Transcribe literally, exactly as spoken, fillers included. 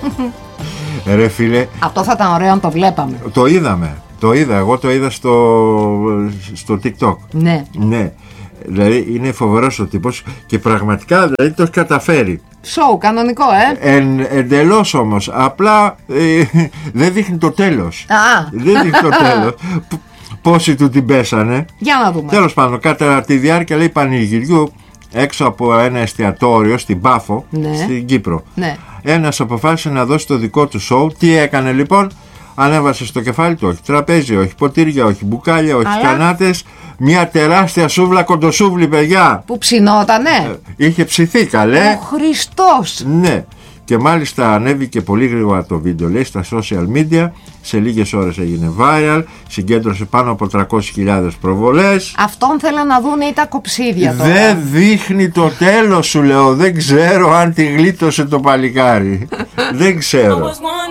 Ρε φίλε, αυτό θα ήταν ωραίο αν το βλέπαμε. Το είδαμε. Το είδα, εγώ το είδα στο, στο TikTok. Ναι. Ναι. Δηλαδή είναι φοβερός ο τύπος και πραγματικά δηλαδή το έχει καταφέρει. Σοου, κανονικό, ε. Εν, εντελώς όμως. Απλά ε, δεν δείχνει το τέλος. Α. Δεν δείχνει το τέλος. Πόσοι του την πέσανε. Για να δούμε. Τέλος πάντων, κατά τη διάρκεια λέει πανηγυριού έξω από ένα εστιατόριο στην Πάφο, ναι. στην Κύπρο. Ναι. Ένας αποφάσισε να δώσει το δικό του σοου. Τι έκανε λοιπόν? Ανέβασε στο κεφάλι του, όχι τραπέζι, όχι ποτήρια, όχι μπουκάλια, όχι αλλά... κανάτες. Μια τεράστια σούβλα, κοντοσούβλη, παιδιά. Που ψινότανε. Ε, είχε ψηθεί καλέ. Ο Χριστός. Ναι. Και μάλιστα ανέβηκε πολύ γρήγορα το βίντεο, λέει, στα social media. Σε λίγες ώρες έγινε viral. Συγκέντρωσε πάνω από τριακόσιες χιλιάδες προβολές. Αυτόν θέλαν να δουν ή τα κοψίδια τώρα. Δεν δείχνει το τέλος, σου λέω. Δεν ξέρω αν τη γλίτωσε το παλικάρι. Δεν ξέρω.